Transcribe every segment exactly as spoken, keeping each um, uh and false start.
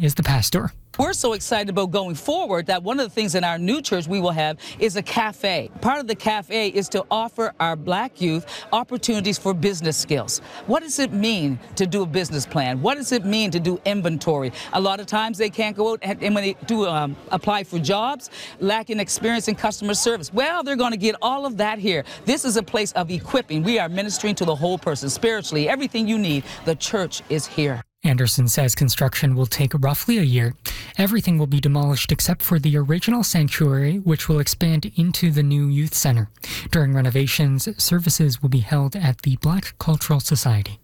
is the pastor. We're so excited about going forward that one of the things in our new church we will have is a cafe. Part of the cafe is to offer our black youth opportunities for business skills. What does it mean to do a business plan? What does it mean to do inventory? A lot of times they can't go out and when they do um, apply for jobs, lacking experience in customer service. Well, they're going to get all of that here. This is a place of equipping. We are ministering to the whole person spiritually. Everything you need, the church is here. Anderson says construction will take roughly a year. Everything will be demolished except for the original sanctuary, which will expand into the new youth center. During renovations, services will be held at the Black Cultural Society.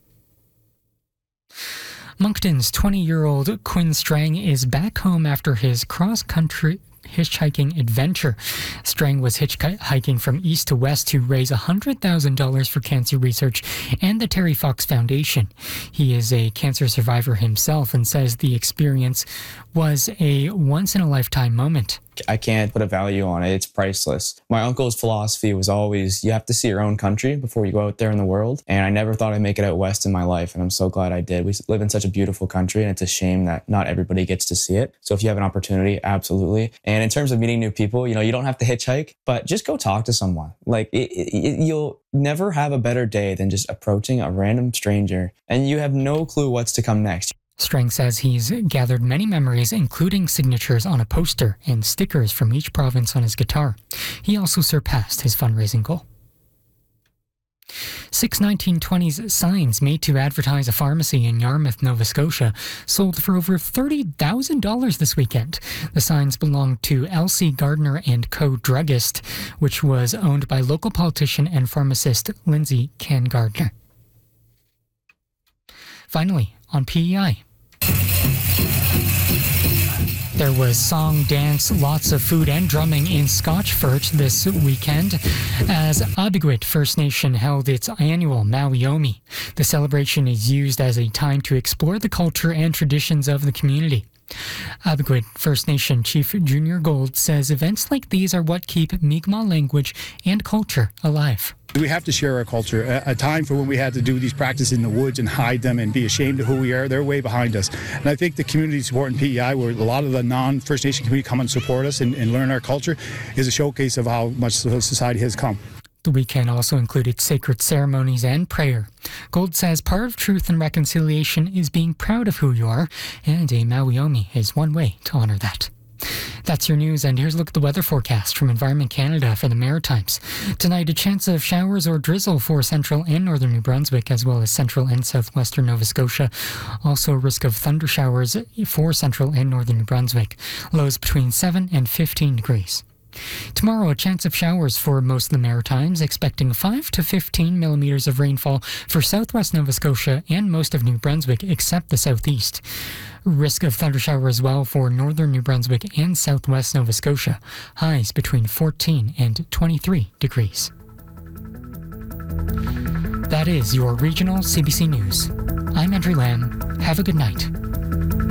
Moncton's twenty-year-old Quinn Strang is back home after his cross-country hitchhiking adventure. Strang was hitchhiking from east to west to raise one hundred thousand dollars for cancer research and the Terry Fox Foundation. He is a cancer survivor himself and says the experience was a once-in-a-lifetime moment. I can't put a value on it. It's priceless. My uncle's philosophy was always, you have to see your own country before you go out there in the world. And I never thought I'd make it out west in my life. And I'm so glad I did. We live in such a beautiful country, and it's a shame that not everybody gets to see it. So if you have an opportunity, absolutely. And in terms of meeting new people, you know, you don't have to hitchhike, but just go talk to someone. Like it, it, you'll never have a better day than just approaching a random stranger and you have no clue what's to come next. Strang says he's gathered many memories, including signatures on a poster and stickers from each province on his guitar. He also surpassed his fundraising goal. Six nineteen twenties signs made to advertise a pharmacy in Yarmouth, Nova Scotia, sold for over thirty thousand dollars this weekend. The signs belonged to L C Gardner and Co. Druggist, which was owned by local politician and pharmacist Lindsay Can Gardner. Finally, on P E I. There was song, dance, lots of food and drumming in Scotchfort this weekend as Abiguit First Nation held its annual Maui Omi. The celebration is used as a time to explore the culture and traditions of the community. Abiguit First Nation Chief Junior Gold says events like these are what keep Mi'kmaq language and culture alive. We have to share our culture. A, a time for when we had to do these practices in the woods and hide them and be ashamed of who we are, they're way behind us. And I think the community support in P E I, where a lot of the non-First Nation community come and support us and, and learn our culture, is a showcase of how much society has come. The weekend also included sacred ceremonies and prayer. Gold says part of truth and reconciliation is being proud of who you are, and a Maui Omi is one way to honor that. That's your news, and here's a look at the weather forecast from Environment Canada for the Maritimes. Tonight, a chance of showers or drizzle for central and northern New Brunswick, as well as central and southwestern Nova Scotia. Also, a risk of thunder showers for central and northern New Brunswick. Lows between seven and fifteen degrees. Tomorrow, a chance of showers for most of the Maritimes, expecting five to fifteen millimeters of rainfall for southwest Nova Scotia and most of New Brunswick except the southeast. Risk of thunder shower as well for northern New Brunswick and southwest Nova Scotia. Highs between fourteen and twenty-three degrees. That is your regional C B C News. I'm Andrew Lamb. Have a good night.